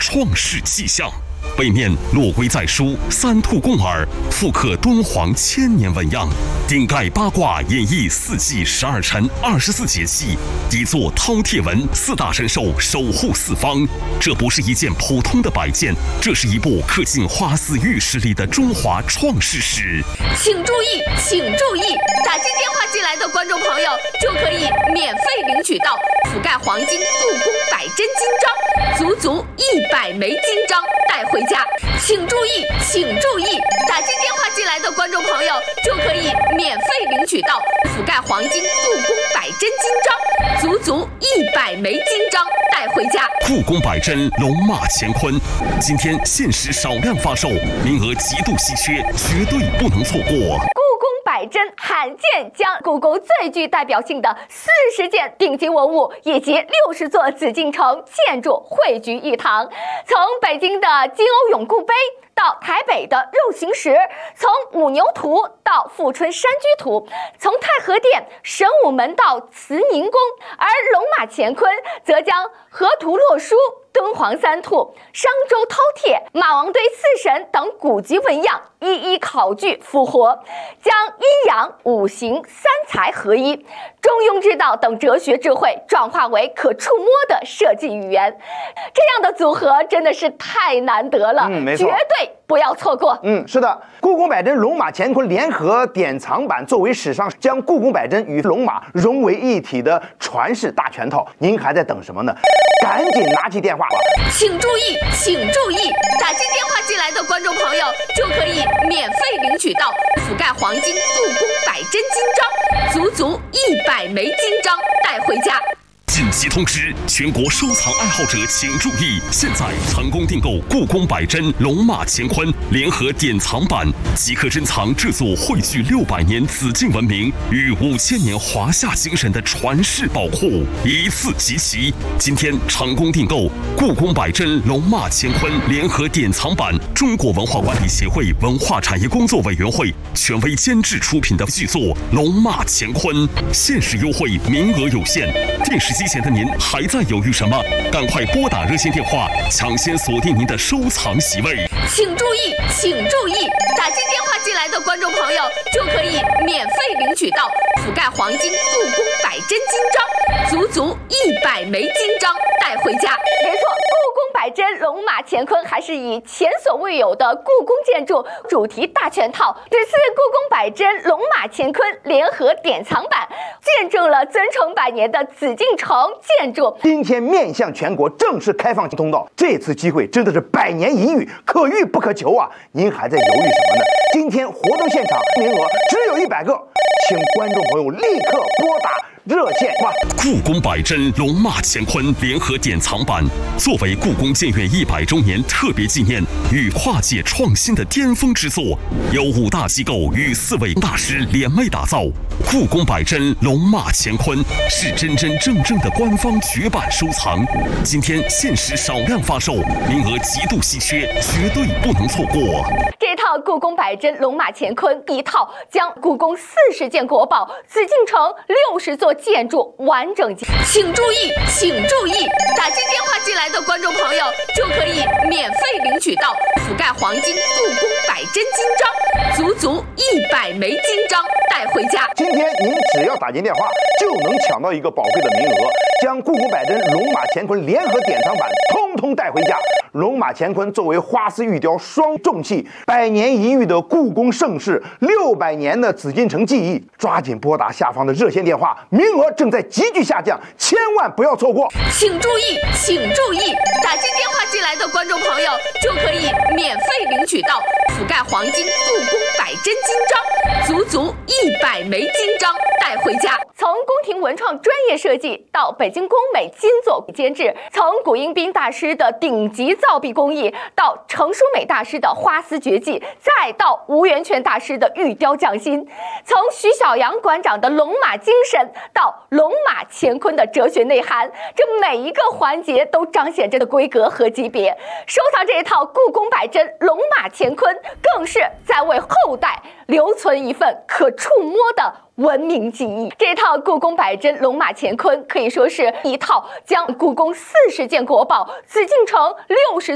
创世迹象。背面落龟在书，三兔共耳，复刻敦煌千年纹样。顶盖八卦演绎4季12辰24节气，底座饕餮纹，4大神兽守护四方。这不是一件普通的摆件，这是一部刻进花丝玉石里的中华创世史。 请注意，请注意！打进电话进来的观众朋友就可以免费领取到覆盖黄金故宫百珍金章，足足100枚金章带回家。请注意，请注意！打进电话进来的观众朋友就可以免费领取到覆盖黄金故宫百珍金章，足足100枚金章带回家。 故宫百珍龙马乾坤，今天限时少量发售，名额极度稀缺，绝对不能错过。 百珍罕见将故宫最具代表性的40件顶级文物以及60座紫禁城建筑汇聚一堂，从北京的金瓯永固碑到台北的肉形石，从五牛图到富春山居图，从太和殿、神武门到慈宁宫，而龙马乾坤则将河图洛书、敦煌三兔、商周饕餮、马王堆4神等古籍纹样一一考据复活，将阴阳、五行、三才合一、中庸之道等哲学智慧转化为可触摸的设计语言，这样的组合真的是太难得了， 没错， 绝对不要错过。 是的，故宫百珍龙马乾坤联合典藏版作为史上将故宫百珍与龙马融为一体的传世大全套，您还在等什么呢？赶紧拿起电话吧！ 请注意，请注意！打进电话进来的观众朋友就可以免费领取到覆盖黄金故宫百珍金章，足足100枚金章带回家。 紧急通知，全国收藏爱好者请注意！现在成功订购故宫百珍龙马乾坤联合典藏版，即可珍藏这座汇聚600年紫禁文明与5000年华夏精神的传世宝库，一次集齐。今天成功订购故宫百珍龙马乾坤联合典藏版，中国文化管理协会文化产业工作委员会权威监制出品的巨作《龙马乾坤》，限时优惠，名额有限。电视机前的您还在犹豫什么？赶快拨打热线电话，抢先锁定您的收藏席位。 请注意，请注意！打进电话进来的观众朋友就可以免费领取到覆盖黄金故宫百珍金章，足足100枚金章带回家。 没错，故宫百珍龙马乾坤还是以前所未有的故宫建筑主题大全套。这次故宫百珍龙马乾坤联合典藏版见证了尊崇100年的紫禁城建筑， 今天面向全国正式开放通道，这次机会真的是100年一遇，可遇不可求啊！您还在犹豫什么呢？今天活动现场名额只有100个，请观众朋友立刻拨打热线吧！ 故宫百珍龙马乾坤联合典藏版，作为故宫建院100周年特别纪念与跨界创新的巅峰之作，由5大机构与4位大师联袂打造。故宫百珍龙马乾坤是真真正正的官方绝版收藏，今天限时少量发售，名额极度稀缺，绝对不能错过。 这套故宫百珍龙马乾坤一套将故宫40件国宝、紫禁城60座建筑完整。 请注意，请注意！打进电话进来的观众朋友就可以免费领取到覆盖黄金故宫百珍金章，足足100枚金章带回家。 今天您只要打进电话，就能抢到一个宝贵的名额，将故宫百珍龙马乾坤联合典藏版通通带回家。龙马乾坤作为花丝玉雕双重器，100年一遇的故宫盛世，600年的紫禁城记忆，抓紧拨打下方的热线电话，名额正在急剧下降，千万不要错过。 请注意，请注意！打进电话进来的观众朋友就可以免费领取到覆盖黄金故宫百珍金章，足足100枚金章带回家。 从宫廷文创专业设计到北京工美金作监制，从古英彬大师的顶级造币工艺到程淑美大师的花丝绝技，再到吴元泉大师的玉雕匠心，从徐小阳馆长的龙马精神到龙马乾坤的哲学内涵，这每一个环节都彰显着的规格和级别。收藏这一套故宫百珍龙马乾坤，更是在为后代留存一份可触摸的文明记忆。这套故宫百珍龙马乾坤可以说是一套将故宫40件国宝、紫禁城60